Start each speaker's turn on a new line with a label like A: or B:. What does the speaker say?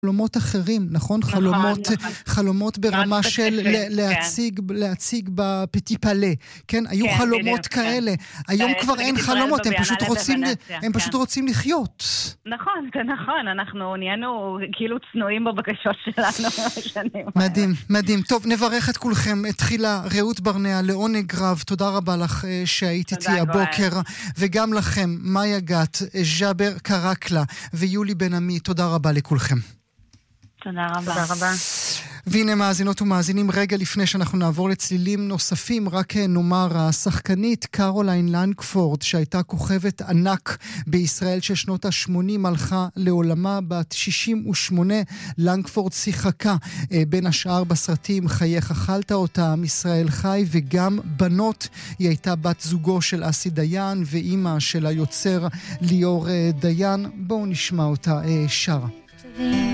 A: חלומות אחרים, נכון? חלומות ברמה של להציג בפטי פלה, כן? היו חלומות כאלה. היום כבר אין חלומות, הם פשוט רוצים לחיות.
B: נכון, זה נכון, אנחנו נהיינו כאילו צנועים בבקשות שלנו.
A: מדהים, מדהים. טוב, נברך את כולכם. התחילה רעות ברנע, לעונג רב. תודה רבה לך שהיית איתי הבוקר, וגם לכם, מאיה גת, ז'אבר קרקלה ויולי בן עמי. תודה רבה לכולכם.
B: תודה רבה.
A: והנה מאזינות ומאזינים, רגע לפני שאנחנו נעבור לצלילים נוספים, רק נאמר, השחקנית קרוליין לנגפורד, שהייתה כוכבת ענק בישראל של שנות ה-80, הלכה לעולמה בת 68. לנגפורד שיחקה בין השאר בסרטים חייך אכלת אותם, ישראל חי, וגם בנות. היא הייתה בת זוגו של אסי דיין ואימא של היוצר ליאור דיין. בואו נשמע אותה שרה.